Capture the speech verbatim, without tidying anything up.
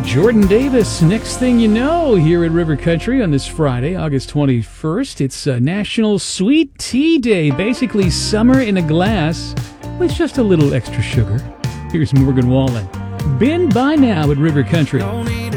Jordan Davis. Next thing you know, here at River Country on this Friday, August twenty-first, it's uh, National Sweet Tea Day. Basically, summer in a glass with just a little extra sugar. Here's Morgan Wallen. Been by now at River Country.